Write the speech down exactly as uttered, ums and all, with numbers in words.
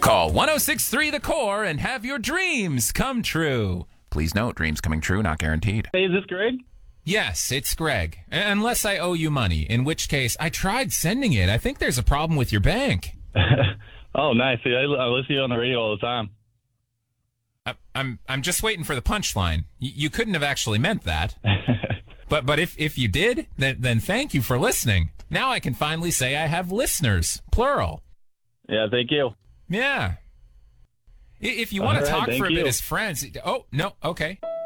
Call one oh six three The Core and have your dreams come true. Please note, dreams coming true not guaranteed. Hey, is this Greg? Yes, it's Greg. Unless I owe you money, in which case I tried sending it. I think there's a problem with your bank. Oh, nice. See, I, I listen to you on the radio all the time. I, I'm I'm just waiting for the punchline. Y- you couldn't have actually meant that. But but if, if you did, then then thank you for listening. Now I can finally say I have listeners, plural. Yeah, thank you. Yeah. I- If you want All to right, talk thank for a bit you. as friends. Oh, no, okay.